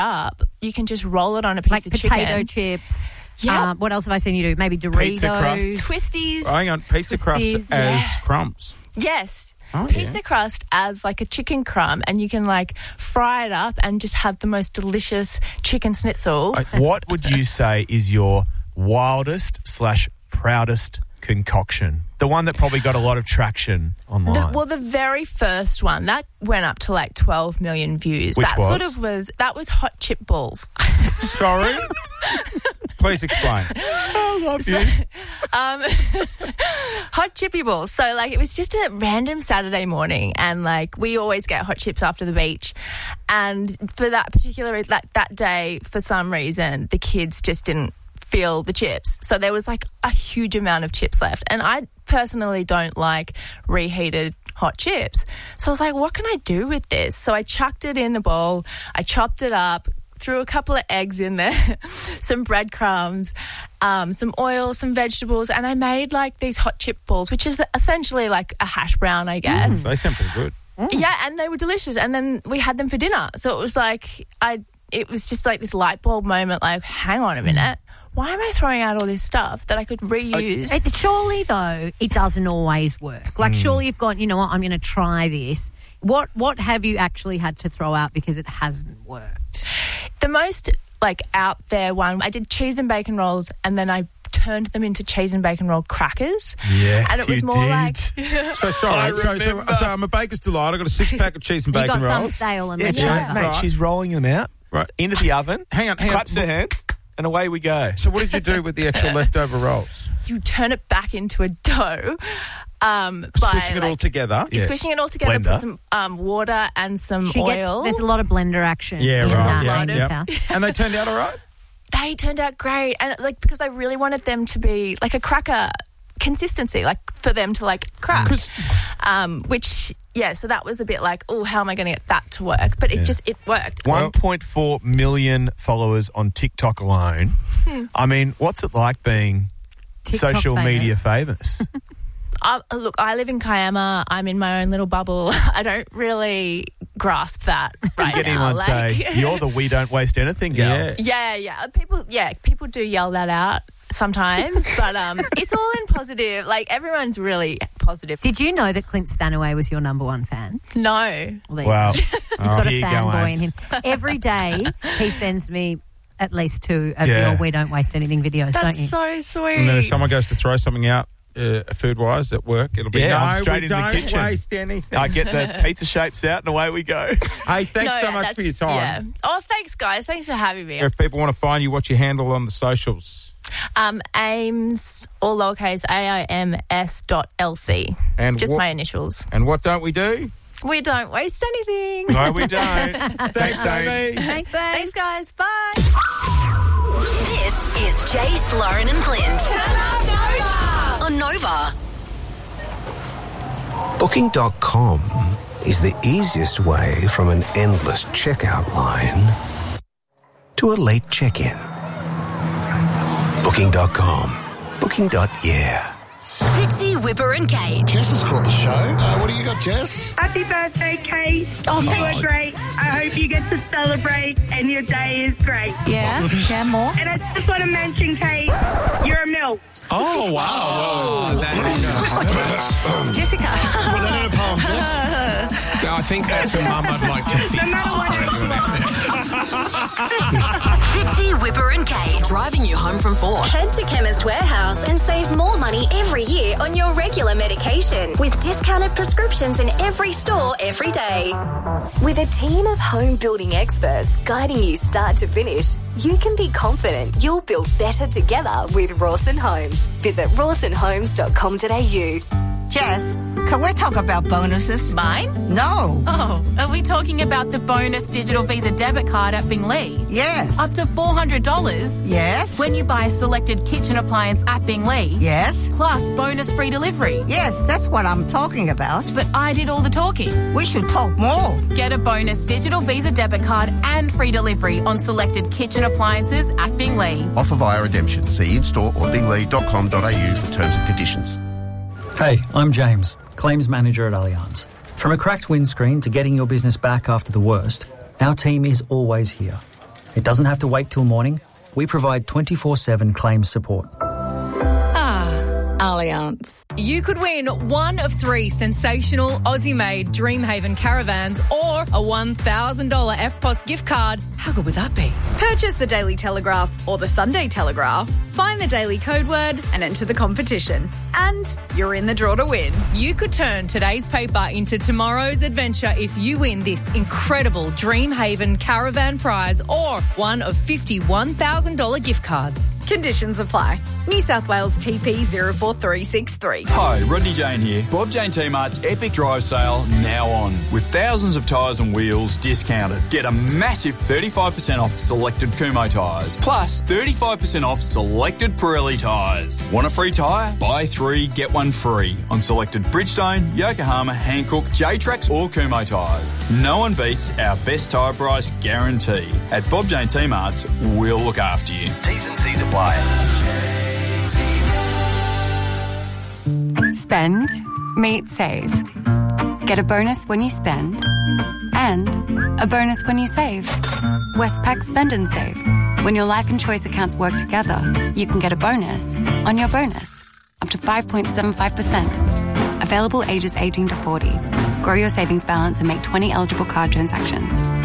up, you can just roll it on a piece of chicken. Like potato chips. Yeah. What else have I seen you do? Maybe Doritos. Pizza crust. Twisties. Hang on, pizza crust as crumbs. Yes. Oh, Pizza crust as like a chicken crumb, and you can like fry it up and just have the most delicious chicken schnitzel. What would you say is your wildest / proudest concoction? The one that probably got a lot of traction online. The very first one, that went up to like 12 million views. Which That was hot chip balls. Sorry? Please explain. I love you. Hot chippy balls. So, like, it was just a random Saturday morning, and, like, we always get hot chips after the beach. And for that particular, that day, for some reason, the kids just didn't feel the chips. So there was, like, a huge amount of chips left. And I personally don't like reheated hot chips. So I was like, what can I do with this? So I chucked it in a bowl. I chopped it up, threw a couple of eggs in there, some breadcrumbs, some oil, some vegetables, and I made like these hot chip balls, which is essentially like a hash brown, I guess. They sound pretty good. Yeah, and they were delicious. And then we had them for dinner. So it was like, it was just like this light bulb moment, like, hang on a minute. Why am I throwing out all this stuff that I could reuse? Surely, though, it doesn't always work. Like, surely you've gone, you know what, I'm going to try this. What have you actually had to throw out because it hasn't worked? The most, like, out there one, I did cheese and bacon rolls, and then I turned them into cheese and bacon roll crackers. Yes, and it was you more did. like... So sorry. So I'm a baker's delight. I got a 6-pack of cheese and bacon rolls. You got rolls. some stale and Mate, she's rolling them out into the oven. Hang on. Claps her hands, and away we go. So what did you do with the actual leftover rolls? You turn it back into a dough. Squishing it all together. You're squishing it all together, Blender. put some water and some oil. There's a lot of blender action. Yeah, in right. that Yeah, house. And they turned out all right? They turned out great. And like, because I really wanted them to be like a cracker consistency, like for them to like crack. Which, yeah, so that was a bit like, oh, how am I going to get that to work? But it worked. 1.4 million followers on TikTok alone. I mean, what's it like being TikTok social famous. media famous? Look, I live in Kiama. I'm in my own little bubble. I don't really grasp that right Get now. anyone say, you're the we don't waste anything girl. Yeah. People do yell that out sometimes, but it's all in positive. Like, everyone's really positive. Did you know that Clint Stanaway was your number one fan? No. Well, Wow. He's got a Here you go, fanboy in him. Ames. Every day he sends me at least 2 of your We Don't Waste Anything videos, don't you? That's so sweet. And then if someone goes to throw something out food-wise at work, it'll be, I'm no, straight we in the don't kitchen. waste anything. I get the pizza shapes out and away we go. Hey, thanks so much for your time. Yeah. Oh, thanks, guys. Thanks for having me. If people want to find you, what's your handle on the socials? Ames, all lowercase, AIMS.LC. And just my initials. And what don't we do? We don't waste anything. No, we don't. Thanks, Amy. Thanks, guys. Bye. This is Jace, Lauren and Clint. On Nova. Booking.com is the easiest way from an endless checkout line to a late check-in. Booking.com. Booking.yeah. Fitzy, Whipper and Kate. Jess has called the show. What do you got, Jess? Happy birthday, Kate. Oh, you were great. I hope you get to celebrate and your day is great. Yeah, more. And I just want to mention, Kate, you're a MILF. Oh, wow. Jessica. Put that in a poem, Jess. I think that's a mum I'd like to No matter what Fitzy, Whipper and Kate. Driving you home from 4. Head to Chemist Warehouse and save more money every year on your regular medication with discounted prescriptions in every store every day. With a team of home building experts guiding you start to finish, you can be confident you'll build better together with Rawson Homes. Visit rawsonhomes.com.au. Jess, can we talk about bonuses? Mine? No. Oh, are we talking about the bonus digital Visa debit card at Binglee? Yes. Up to $400? Yes. When you buy a selected kitchen appliance at Binglee? Yes. Plus bonus free delivery? Yes, that's what I'm talking about. But I did all the talking. We should talk more. Get a bonus digital Visa debit card and free delivery on selected kitchen appliances at Binglee. Offer via redemption. See in-store or binglee.com.au for terms and conditions. Hey, I'm James, Claims Manager at Allianz. From a cracked windscreen to getting your business back after the worst, our team is always here. It doesn't have to wait till morning. We provide 24/7 claims support. Allianz. You could win one of 3 sensational Aussie-made Dreamhaven caravans or a $1,000 EFTPOS gift card. How good would that be? Purchase the Daily Telegraph or the Sunday Telegraph, find the daily code word and enter the competition. And you're in the draw to win. You could turn today's paper into tomorrow's adventure if you win this incredible Dreamhaven caravan prize or one of 50 $1,000 gift cards. Conditions apply. New South Wales TP 04363. Hi, Rodney Jane here. Bob Jane T-Mart's Epic Drive Sale now on. With thousands of tyres and wheels discounted. Get a massive 35% off selected Kumho tyres. Plus 35% off selected Pirelli tyres. Want a free tyre? Buy 3, get 1 free. On selected Bridgestone, Yokohama, Hankook, J-Trax or Kumho tyres. No one beats our best tyre price guarantee. At Bob Jane T-Mart's, we'll look after you. T's and C's apply. Spend, meet, save. Get a bonus when you spend and a bonus when you save. Westpac Spend and Save. When your life and choice accounts work together, you can get a bonus on your bonus, up to 5.75%. Available ages 18 to 40. Grow your savings balance and make 20 eligible card transactions.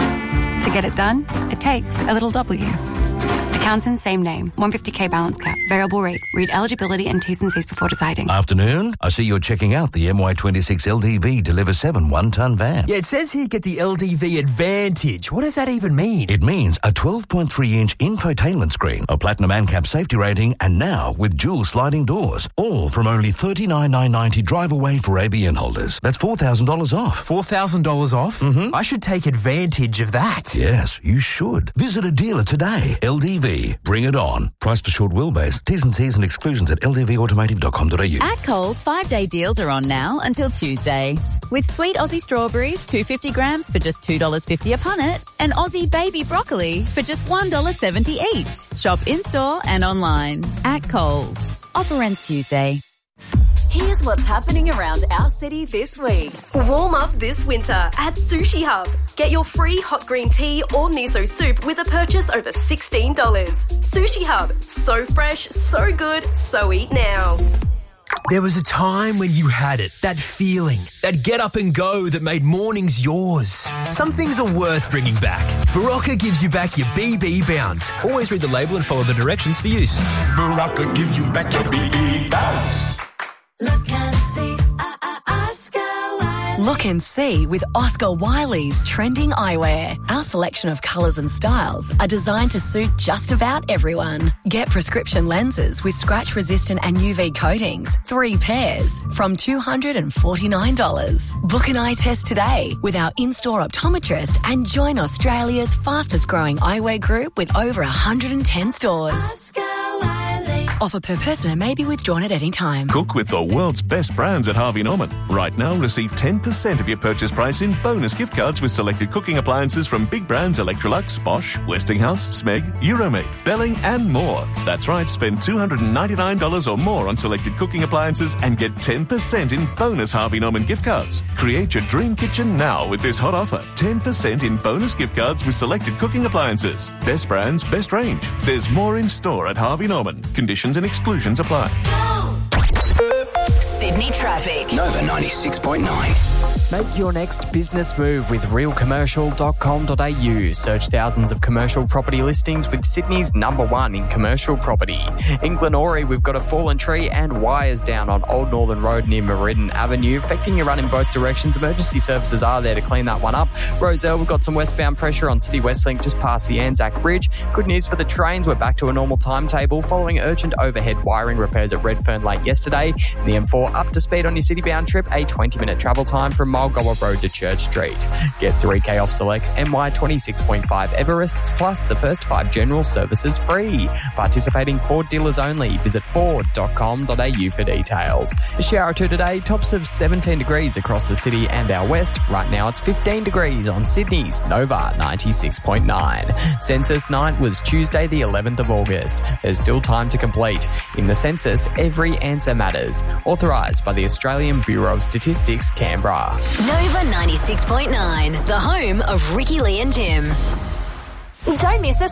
To get it done, it takes a little W. Accounts in same name. 150k balance cap. Variable rate. Read eligibility and T's and C's before deciding. Afternoon. I see you're checking out the MY26 LDV Deliver 7 one-ton van. Yeah, it says here get the LDV Advantage. What does that even mean? It means a 12.3-inch infotainment screen, a platinum ANCAP safety rating, and now with dual sliding doors. All from only $39,990 drive away for ABN holders. That's $4,000 off. $4,000 off? Mm-hmm. I should take advantage of that. Yes, you should. Visit a dealer today. LDV. Bring it on. Price for short wheelbase. T's and C's and exclusions at ldvautomotive.com.au. At Coles, 5-day deals are on now until Tuesday. With sweet Aussie strawberries, 250 grams for just $2.50 a punnet, and Aussie baby broccoli for just $1.70 each. Shop in-store and online. At Coles. Offer ends Tuesday. Here's what's happening around our city this week. Warm up this winter at Sushi Hub. Get your free hot green tea or miso soup with a purchase over $16. Sushi Hub. So fresh, so good, so eat now. There was a time when you had it, that feeling, that get up and go that made mornings yours. Some things are worth bringing back. Barocca gives you back your BB bounce. Always read the label and follow the directions for use. Barocca gives you back your BB bounce. Look and see, Oscar Wiley. Look and see with Oscar Wiley's trending eyewear. Our selection of colours and styles are designed to suit just about everyone. Get prescription lenses with scratch-resistant and UV coatings, 3 pairs, from $249. Book an eye test today with our in-store optometrist and join Australia's fastest-growing eyewear group with over 110 stores. Oscar Wiley. Offer per person and may be withdrawn at any time. Cook with the world's best brands at Harvey Norman. Right now, receive 10% of your purchase price in bonus gift cards with selected cooking appliances from big brands Electrolux, Bosch, Westinghouse, Smeg, Euromaid, Belling and more. That's right, spend $299 or more on selected cooking appliances and get 10% in bonus Harvey Norman gift cards. Create your dream kitchen now with this hot offer. 10% in bonus gift cards with selected cooking appliances. Best brands, best range. There's more in store at Harvey Norman. Conditions and exclusions apply. Sydney traffic. Nova 96.9. Make your next business move with realcommercial.com.au. Search thousands of commercial property listings with Sydney's #1 in commercial property. In Glenorrey, we've got a fallen tree and wires down on Old Northern Road near Meriden Avenue, affecting your run in both directions. Emergency services are there to clean that one up. Roselle, we've got some westbound pressure on City Westlink just past the Anzac Bridge. Good news for the trains, we're back to a normal timetable following urgent overhead wiring repairs at Redfern late yesterday. The M4 up to speed on your city-bound trip, a 20-minute travel time from Mulgoa Road to Church Street. Get 3K off select MY26.5 Everests, plus the first 5 general services free. Participating Ford dealers only. Visit ford.com.au for details. A shower or two today, tops of 17 degrees across the city and our west. Right now it's 15 degrees on Sydney's Nova 96.9. Census night was Tuesday the 11th of August. There's still time to complete. In the census, every answer matters. Authorised by the Australian Bureau of Statistics, Canberra. Nova 96.9, the home of Ricky Lee and Tim. Don't miss a